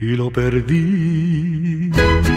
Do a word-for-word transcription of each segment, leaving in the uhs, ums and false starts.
y lo perdí.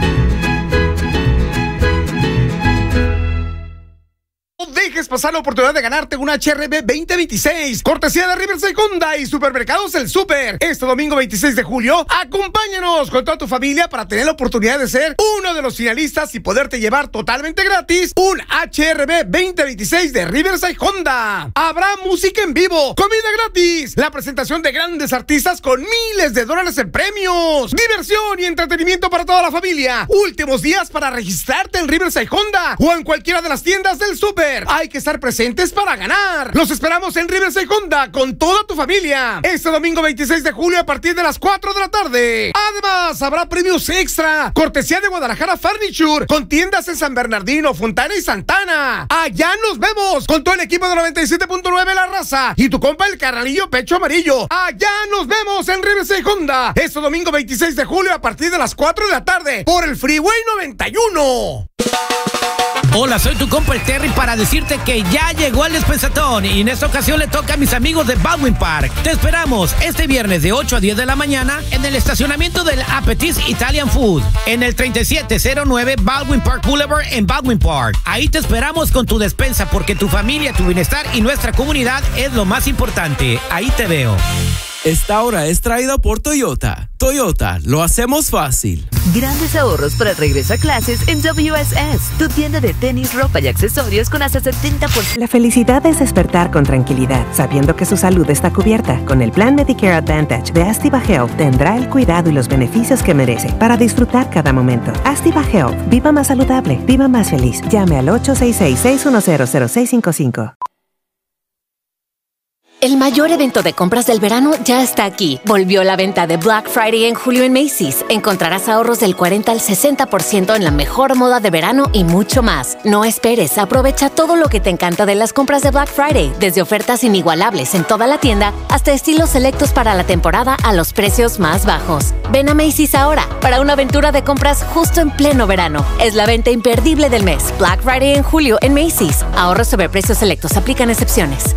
No dejes pasar la oportunidad de ganarte un H R B veinte veintiséis, cortesía de Riverside Honda y Supermercados El Super. Este domingo veintiséis de julio, acompáñanos con toda tu familia para tener la oportunidad de ser uno de los finalistas y poderte llevar totalmente gratis un H R B veinte veintiséis de Riverside Honda. Habrá música en vivo, comida gratis, la presentación de grandes artistas con miles de dólares en premios, diversión y entretenimiento para toda la familia. Últimos días para registrarte en Riverside Honda o en cualquiera de las tiendas del Super. Hay que estar presentes para ganar. Los esperamos en Riverside Honda con toda tu familia este domingo veintiséis de julio a partir de las cuatro de la tarde. Además, habrá premios extra, cortesía de Guadalajara Furniture, con tiendas en San Bernardino, Fontana y Santana. Allá nos vemos con todo el equipo de noventa y siete punto nueve La Raza y tu compa el Carnalillo Pecho Amarillo. Allá nos vemos en Riverside Honda este domingo veintiséis de julio a partir de las cuatro de la tarde por el Freeway noventa y uno. Hola, soy tu compa el Terry para decirte que ya llegó el despensatón y en esta ocasión le toca a mis amigos de Baldwin Park. Te esperamos este viernes de ocho a diez de la mañana en el estacionamiento del Appetit's Italian Food en el treinta y siete cero nueve Baldwin Park Boulevard en Baldwin Park. Ahí te esperamos con tu despensa porque tu familia, tu bienestar y nuestra comunidad es lo más importante. Ahí te veo. Esta hora es traída por Toyota. Toyota, lo hacemos fácil. Grandes ahorros para el regreso a clases en W S S, tu tienda de tenis, ropa y accesorios con hasta setenta por ciento. La felicidad es despertar con tranquilidad, sabiendo que su salud está cubierta. Con el plan Medicare Advantage de Astiva Health tendrá el cuidado y los beneficios que merece para disfrutar cada momento. Astiva Health, viva más saludable, viva más feliz. Llame al ocho seis seis, seis uno cero, cero seis cinco cinco. El mayor evento de compras del verano ya está aquí. Volvió la venta de Black Friday en julio en Macy's. Encontrarás ahorros del cuarenta al sesenta por ciento en la mejor moda de verano y mucho más. No esperes, aprovecha todo lo que te encanta de las compras de Black Friday, desde ofertas inigualables en toda la tienda hasta estilos selectos para la temporada a los precios más bajos. Ven a Macy's ahora para una aventura de compras justo en pleno verano. Es la venta imperdible del mes. Black Friday en julio en Macy's. Ahorros sobre precios selectos. Aplican excepciones.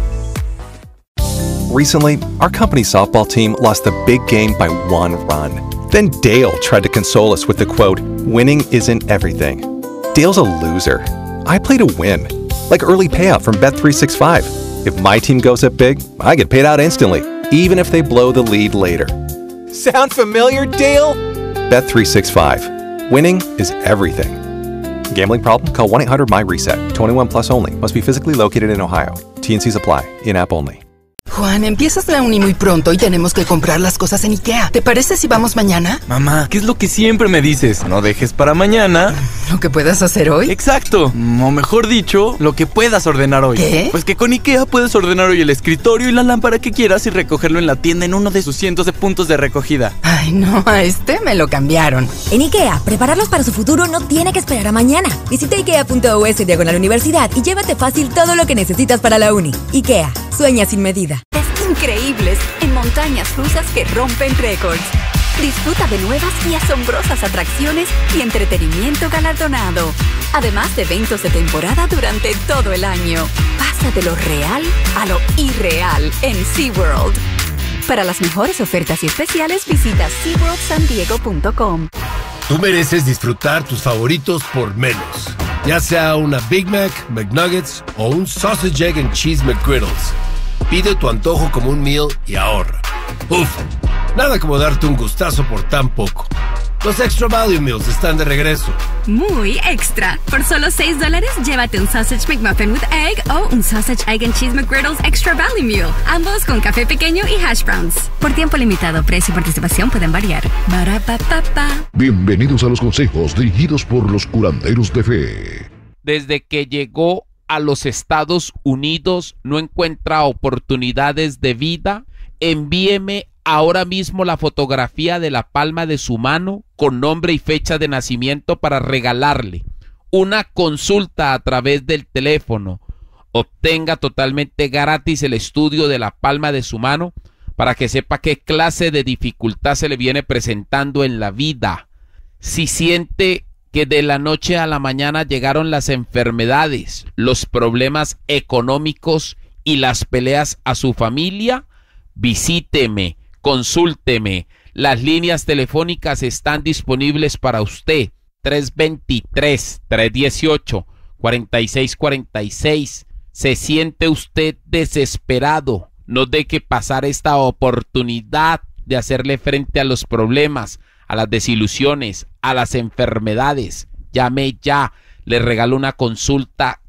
Recently, our company's softball team lost the big game by one run. Then Dale tried to console us with the quote, "Winning isn't everything." Dale's a loser. I play to win. Like early payout from Bet three sixty-five. If my team goes up big, I get paid out instantly, even if they blow the lead later. Sound familiar, Dale? Bet three sixty-five. Winning is everything. Gambling problem? Call one eight hundred M Y reset. twenty-one plus only. Must be physically located in Ohio. T and C's apply. In-app only. Juan, empiezas la uni muy pronto y tenemos que comprar las cosas en IKEA. ¿Te parece si vamos mañana? Mamá, ¿qué es lo que siempre me dices? No dejes para mañana ¿Lo que puedas hacer hoy? Exacto, o mejor dicho, lo que puedas ordenar hoy. ¿Qué? Pues que con IKEA puedes ordenar hoy el escritorio y la lámpara que quieras y recogerlo en la tienda en uno de sus cientos de puntos de recogida. Ay, no, a este me lo cambiaron. En IKEA, prepararlos para su futuro no tiene que esperar a mañana. Visita ikea punto u s diagonal universidad y llévate fácil todo lo que necesitas para la uni. IKEA, sueña sin medida. Increíbles en montañas rusas que rompen récords. Disfruta de nuevas y asombrosas atracciones y entretenimiento galardonado. Además de eventos de temporada durante todo el año. Pasa de lo real a lo irreal en SeaWorld. Para las mejores ofertas y especiales visita sea world san diego punto com. Tú mereces disfrutar tus favoritos por menos. Ya sea una Big Mac, McNuggets o un Sausage, Egg and Cheese McGriddles. Pide tu antojo como un meal y ahorra. Uf, nada como darte un gustazo por tan poco. Los Extra Value Meals están de regreso. Muy extra. Por solo seis dólares, llévate un Sausage McMuffin with Egg o un Sausage, Egg and Cheese McGriddles Extra Value Meal. Ambos con café pequeño y hash browns. Por tiempo limitado, precio y participación pueden variar. Ba-ra-pa-pa-pa. Bienvenidos a los consejos dirigidos por los curanderos de fe. Desde que llegó a los Estados Unidos no encuentra oportunidades de vida, envíeme ahora mismo la fotografía de la palma de su mano con nombre y fecha de nacimiento para regalarle una consulta a través del teléfono. Obtenga totalmente gratis el estudio de la palma de su mano para que sepa qué clase de dificultad se le viene presentando en la vida. Si siente que de la noche a la mañana llegaron las enfermedades, los problemas económicos y las peleas a su familia, visíteme, consúlteme. Las líneas telefónicas están disponibles para usted. tres veintitrés, tres dieciocho, cuarenta y seis cuarenta y seis. ¿Se siente usted desesperado? No deje pasar esta oportunidad de hacerle frente a los problemas, a las desilusiones, a las enfermedades. Llame ya. Le regalo una consulta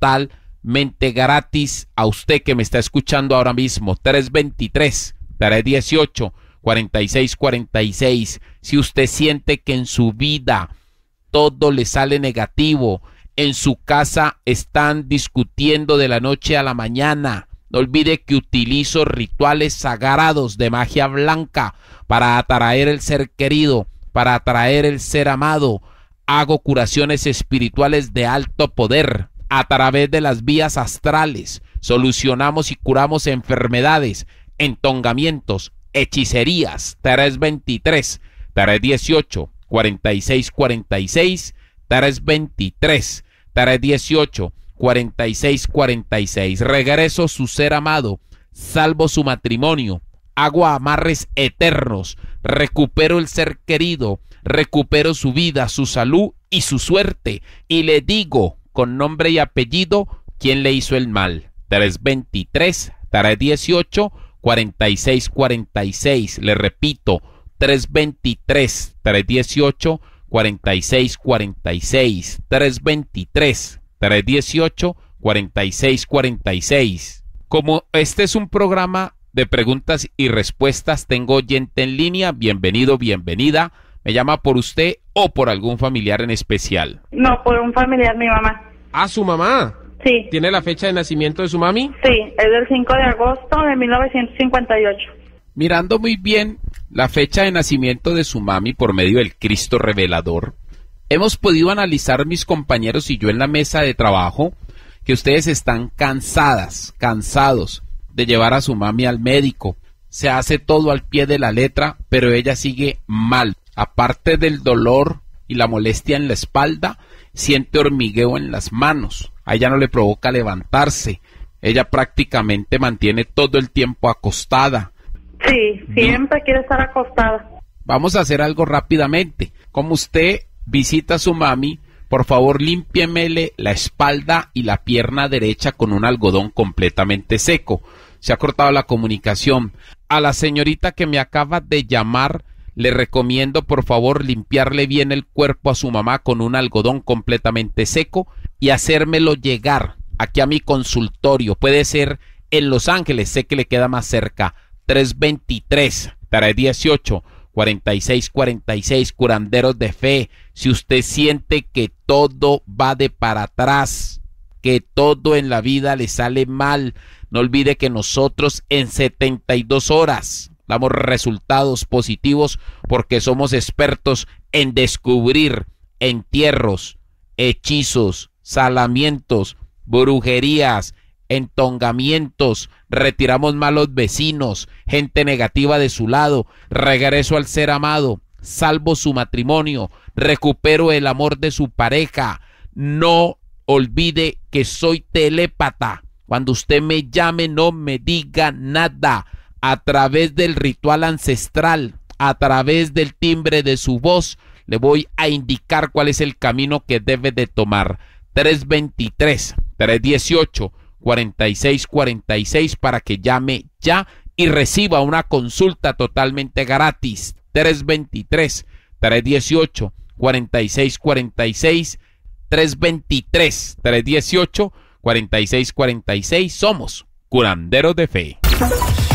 totalmente gratis a usted que me está escuchando ahora mismo. tres veintitrés, tres dieciocho, cuarenta y seis cuarenta y seis. Si usted siente que en su vida todo le sale negativo, en su casa están discutiendo de la noche a la mañana, no olvide que utilizo rituales sagrados de magia blanca para atraer el ser querido, para atraer el ser amado. Hago curaciones espirituales de alto poder a través de las vías astrales. Solucionamos y curamos enfermedades, entongamientos, hechicerías. tres veintitrés, tres dieciocho, cuarenta y seis cuarenta y seis. tres veintitrés, tres dieciocho, cuarenta y seis cuarenta y seis. Regreso su ser amado, salvo su matrimonio, hago amarres eternos, recupero el ser querido, recupero su vida, su salud y su suerte, y le digo con nombre y apellido quién le hizo el mal. tres veintitrés, tres dieciocho, cuarenta y seis cuarenta y seis. Le repito, tres veintitrés, tres dieciocho, cuarenta y seis cuarenta y seis. tres veintitrés, tres dieciocho, cuarenta y seis cuarenta y seis. Como este es un programa de preguntas y respuestas, tengo oyente en línea. Bienvenido, bienvenida. ¿Me llama por usted o por algún familiar en especial? No, por un familiar, mi mamá. ¿Ah, su mamá? Sí. ¿Tiene la fecha de nacimiento de su mami? Sí, es del cinco de agosto de mil novecientos cincuenta y ocho. Mirando muy bien la fecha de nacimiento de su mami por medio del Cristo revelador, hemos podido analizar, mis compañeros y yo, en la mesa de trabajo, que ustedes están cansadas, cansados de llevar a su mami al médico. Se hace todo al pie de la letra, pero ella sigue mal. Aparte del dolor y la molestia en la espalda, siente hormigueo en las manos. A ella no le provoca levantarse. Ella prácticamente mantiene todo el tiempo acostada. Sí, siempre quiere estar acostada. Vamos a hacer algo rápidamente. Como usted visita a su mami, por favor límpiemele la espalda y la pierna derecha con un algodón completamente seco. Se ha cortado la comunicación. A la señorita que me acaba de llamar, le recomiendo por favor limpiarle bien el cuerpo a su mamá con un algodón completamente seco y hacérmelo llegar aquí a mi consultorio. Puede ser en Los Ángeles, sé que le queda más cerca. tres veintitrés, tres dieciocho, cuarenta y seis cuarenta y seis. Curanderos de fe. Si usted siente que todo va de para atrás, que todo en la vida le sale mal, no olvide que nosotros en setenta y dos horas damos resultados positivos porque somos expertos en descubrir entierros, hechizos, salamientos, brujerías, entongamientos, retiramos malos vecinos, gente negativa de su lado, regreso al ser amado, salvo su matrimonio, recupero el amor de su pareja. No olvide que soy telépata. Cuando usted me llame, no me diga nada. A través del ritual ancestral, a través del timbre de su voz, le voy a indicar cuál es el camino que debe de tomar. tres veintitrés, tres dieciocho, cuarenta y seis cuarenta y seis para que llame ya y reciba una consulta totalmente gratis. tres veintitrés, tres dieciocho, cuarenta y seis cuarenta y seis. tres veintitrés, tres dieciocho, cuarenta y seis cuarenta y seis. Somos Curanderos de Fe.